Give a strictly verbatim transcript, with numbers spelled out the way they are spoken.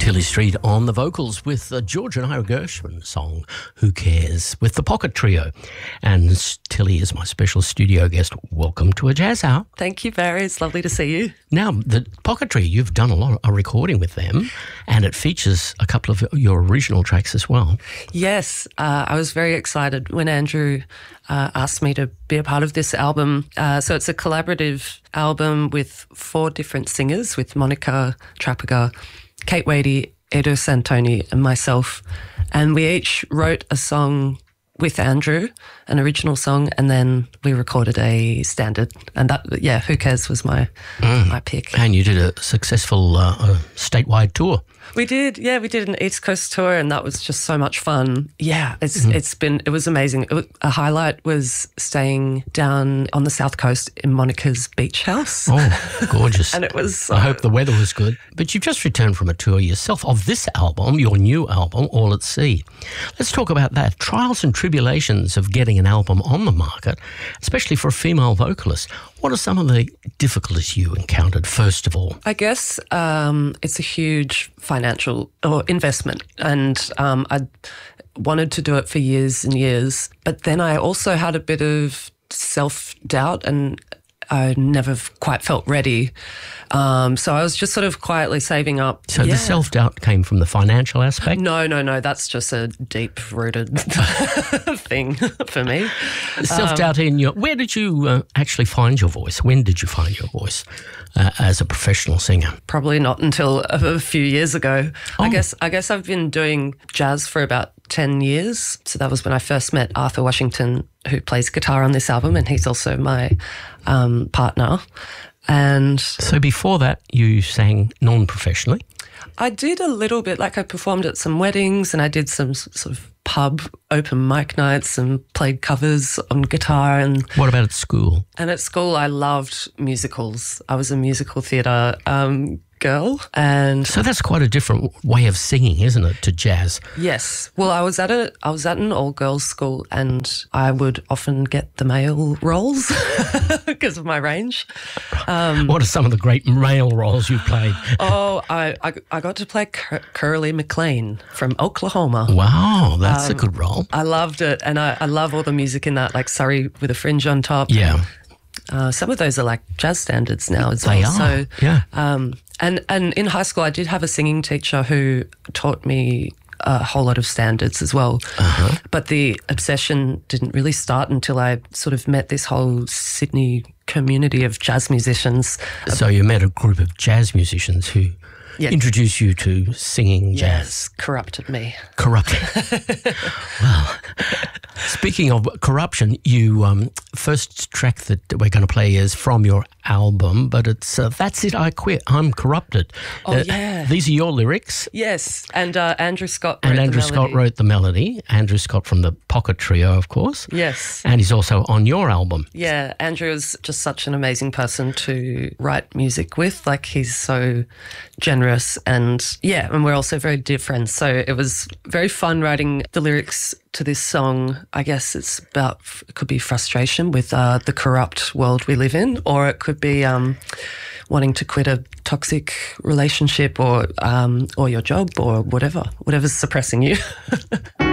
Tilly Street on the vocals with the George and Ira Gershwin song, Who Cares, with the Pocket Trio. And Tilly is my special studio guest. Welcome to A Jazz Hour. Thank you, Barry. It's lovely to see you. Now, the Pocket Trio, you've done a lot of recording with them, and it features a couple of your original tracks as well. Yes, uh, I was very excited when Andrew uh, asked me to be a part of this album. Uh, so it's a collaborative album with four different singers, with Monica Trappiger, Kate Wadey, Edo Santoni and myself. And we each wrote a song with Andrew, an original song, and then we recorded a standard. And that, yeah, Who Cares was my mm. my pick. And you did a successful uh, uh, statewide tour. We did, yeah, we did an East Coast tour, and that was just so much fun. Yeah, it's mm. it's been, it was amazing. It was, a highlight was staying down on the South Coast in Monica's beach house. Oh, gorgeous. And it was so... I hope the weather was good. But you've just returned from a tour yourself of this album, your new album, All at Sea. Let's talk about that. Trials and tribulations of getting an album on the market, especially for a female vocalist. What are some of the difficulties you encountered, first of all? I guess um, it's a huge financial or investment, and um, I wanted to do it for years and years. But then I also had a bit of self-doubt, and I never quite felt ready. Um, so I was just sort of quietly saving up. So yeah. the self-doubt came from the financial aspect? No, no, no. That's just a deep-rooted thing for me. Self-doubt um, in your... Where did you uh, actually find your voice? When did you find your voice uh, as a professional singer? Probably not until a, a few years ago. Oh. I guess I guess I've been doing jazz for about ten years. So that was when I first met Arthur Washington, who plays guitar on this album, and he's also my um, partner. And so before that, you sang non-professionally? I did a little bit, like I performed at some weddings, and I did some sort of pub open mic nights and played covers on guitar. And what about at school? And at school, I loved musicals. I was a musical theatre um, girl. And so that's quite a different way of singing, isn't it, to jazz? Yes. Well, I was at a I was at an all-girls school, and I would often get the male roles because of my range. Um, what are some of the great male roles you played? oh, I, I I got to play Cur- Curly McLean from Oklahoma. Wow, that's um, a good role. I loved it, and I, I love all the music in that, like Surrey with a Fringe on top. Yeah. Uh, some of those are like jazz standards now as they well. Are. So, yeah. Um, and, and in high school, I did have a singing teacher who taught me a whole lot of standards as well. Uh-huh. But the obsession didn't really start until I sort of met this whole Sydney community of jazz musicians. So you met a group of jazz musicians who yeah. introduced you to singing yes, jazz. Corrupted me. Corrupted. Well, speaking of corruption, you um, first track that we're going to play is from your album, but it's uh, That's It, I Quit, I'm Corrupted. Oh, uh, yeah. These are your lyrics? Yes, and uh, Andrew Scott wrote And Andrew the Scott wrote the melody. Andrew Scott from the Pocket Trio, of course. Yes. And he's also on your album. Yeah, Andrew is just such an amazing person to write music with. Like, he's so generous, and yeah, and we're also very dear friends. So it was very fun writing the lyrics to this song. I guess it's about, it could be frustration with uh, the corrupt world we live in, or it could be um, wanting to quit a toxic relationship, or um, or your job, or whatever, whatever's suppressing you.